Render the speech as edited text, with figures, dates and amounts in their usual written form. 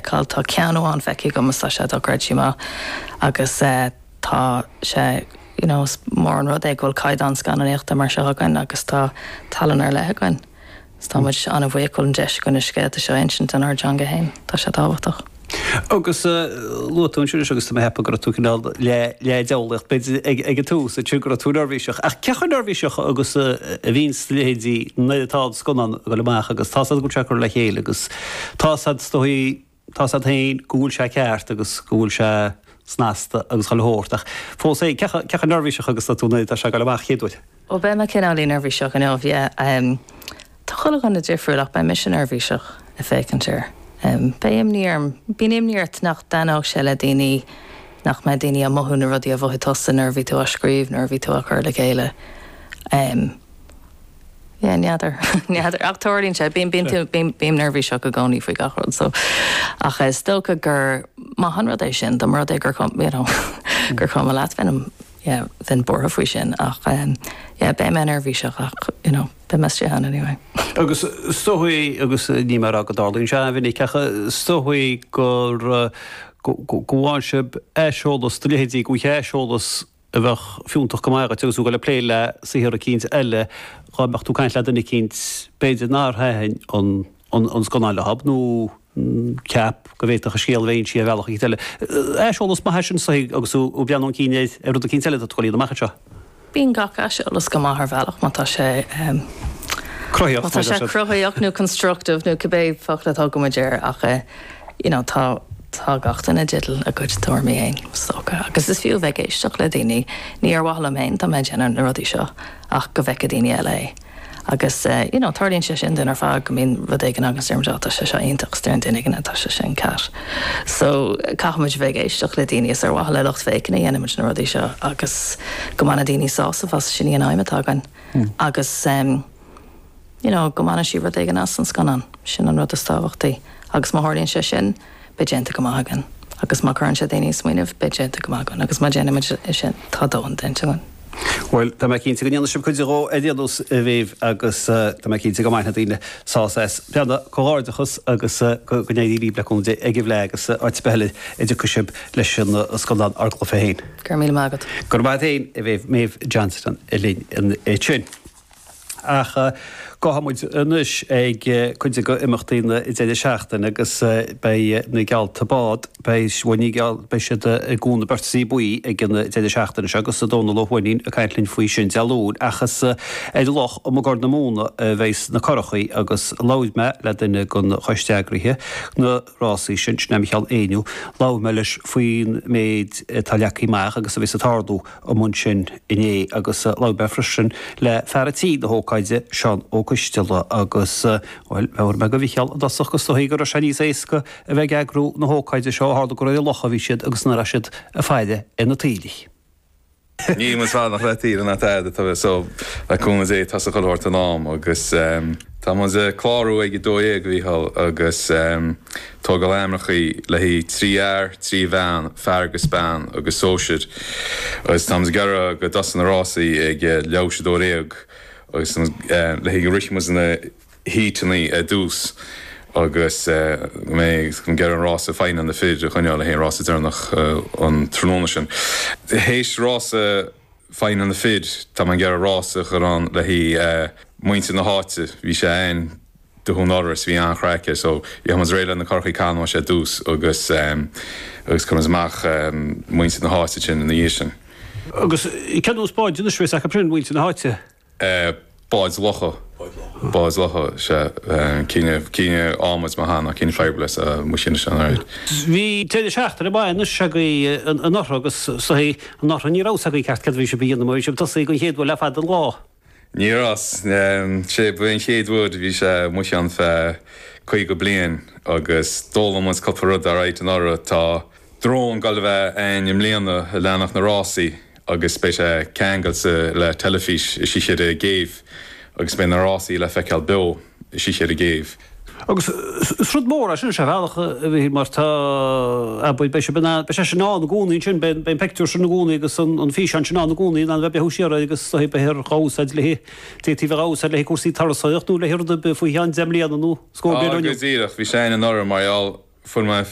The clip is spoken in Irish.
feicáil tá ceanúán feici go sa sé dograidtíá agus tá sé mór an rud ghfuil caiidán scanáíochtta mar se hagan agus tá talan ar lethegain. Táid anna bhhéil an deis gona scéad a seo insint an ardjanga héin, tá sé dáhaach. Agus luún siú agus hepa go túcinál le deolacht be ag tú sa tú go túnarhíiseach. Ach cechan narhíiseach agus a bhín lédí netá sconan go leach agus tá go teachar le chéile agus tá hain gúil se ceart agus gúil se snásta agus chailthirteach. Fós é cechan narhíiseach agus túna a se go leach chéúil. Ó be me cinálí narhíiseach an bhí tá chola ganna difriúach be mis narhíiseach a fécinir. Bíim níart nach danáach se le daoine nach me daoine a mothúna rudí a bhthe tosa nervhí tú a scríomh nervhí tú a chuir le chéile. Neadidir achtóirín sé bíim nervhí seo go gcóí faoi gachród so ach is tócha gur má hanradééis sin do mar gur gur chum a leat bhenim den bortha faoi sin ach bé me nervhí seach ach be meiste an anyway. Agus stohuií agus ní mar a go dálín se bhínig cecha stohuií gur goháin sib éisiolalas léhétí go éisiolalas a bheith fiúntaach go maiga tugus go le pléile sihir a cíns eile chubeach tú caiint le duna cíns beidir náthain an sconáile hab nó ceap go bhéach a scéalhhéin si a bhealach í teile. Éisiolalas má heisin sa agus ú beanún cínéid ar rud a cín teile a choíad amach seo. Bín gach éisiolalas go máthair bhealach má tá sé Crochaíoch nó constructive nó cabbé fachla tá go maidir ach tá gachtain a diddle a go tuairmí héin socha. Agus is fiú bheith éisteach le daoine ní ar bhla méin tá méid an rudí seo ach go bheice daoine eile. Agus tarlíonn sé sin ar fág go mín rud éigen agus armdáta sé se aonach stearn duine tá sé sin ceart. So caiimiid bheith éisteach le daoine ar bhla lecht fécinna dhéanaimiid na rudí seo agus go mana daoine sása fas sin íon aimimetágan. Agus go mana sí rud éigen as an scanan sin an rud a stáhachtaí agus má tharlíonn sé sin begénta go mágan agus má chuann sé daoine smaoineh begénta go mágan agus má déanaimiid sin tá dóin dentegan. Well, tá me cínta go níana sib chuidirrá éidirús a bhéh agus tá me cínta go maitha daoine sáás. Beanna choáirdachas agus go néí leúnta ag bh le agus áitbeile idir cosib leis sin scolád arcla fé héin. Gur míle mágad. Gur bad héin a bhéh méh Johnston i lín in sin. Ach gohamúid nuis ag chuide go imachtaína i déidir seachtain agus na geall tabád bei si a gúna bertaí buí ag gna déidir seachtain agus a dóna lehhaín a caiintlinn faoi sin dealún achas éidir loch am gá na múna bhééis na chorachaí agus láidme le duine gon choisteagrithe na rásaí sin na Michael éú láime leis faoin méid talleachí meach agus a bhís a tardú am mún sin iné agus lábe frisin le ferratí na hócaide seán ó Cistela agus bhar me go bhícheal dasach go stoí gur a sé níos éca a bheith agrú na hócaide seo háda go locha bhí siad agus na siad a feide ina tíilich. Ní mas bhá nach letíí an aide tá bheith so leúna é tá go láirta nám agus tá mas chlárú ag dóé go bhíhall agus tá go leimrachaí le hí 3 bhean feargus Spáin agus sóisiid agus tá gara go dasan na rásaí ag leabhsidó réag agus le hí go riisimas na hítaní a dús agus mé gon gar an rás a féin an na fid a chuineáil le hé rás idirnach an tróna sin. Hééis rás féin an na fid tá man gar rás a churán le hí muinte na háte hí sé ein de hún áras hí anchreice, so mas réile na carchaí cáá sé dús agus chun amach muinte na háte sin na dhé sin. Agus I ceanú spáid duna srééis a prin muinte na háte? Báid locha se cíine ámas má hána cíine feiblas a mu sin an áid. Bhí téidir seachtar ba nu se an nach agus hí an nach nírásagaí ceart cehí se bíon mó sem tosaí go héadhfuil le fad an lá. Nírás sé buon chéadhúd bhí se mu an fe chuig go blion agus dólamas coparrud a réit an ára tá drón gal bheith im léana lenach na rásaí agus spéis ceangailsa le telefís si sé a géh agus ben na rásaí le feiceal be si sé a géh. Agus srud mór a sin se bhealach bhí mar tá buid be se ná na gúnaí sin ben picú sin na gúnaí agus an fí an sin ná na gúnaí an bheith beúisiar agus be hir chááid le tétí bhrása le cuasí tarsaíochtú le hirda be faoi an zemlíananú scóbéach bhí sé an orm marall fu